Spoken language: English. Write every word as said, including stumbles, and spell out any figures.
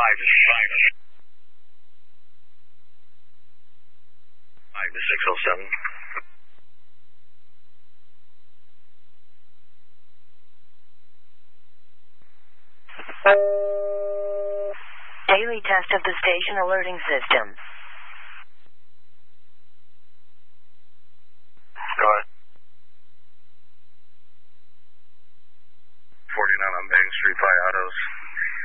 five to five. five to six oh seven. Daily test of the station alerting system. Go ahead. forty-nine on Main Street by Autos.